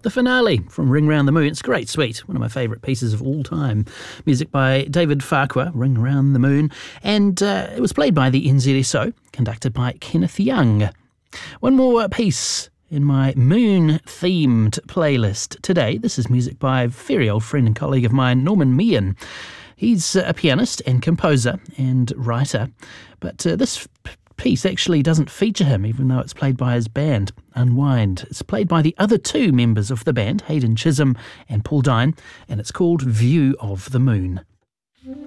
the finale from Ring Round the Moon. It's great, sweet, one of my favourite pieces of all time. Music by David Farquhar, Ring Round the Moon, and it was played by the NZSO, conducted by Kenneth Young. One more piece in my moon-themed playlist today. This is music by a very old friend and colleague of mine, Norman Meehan. He's a pianist and composer and writer, but this piece actually doesn't feature him, even though it's played by his band, Unwind. It's played by the other two members of the band, Hayden Chisholm and Paul Dine, and it's called View of the Moon.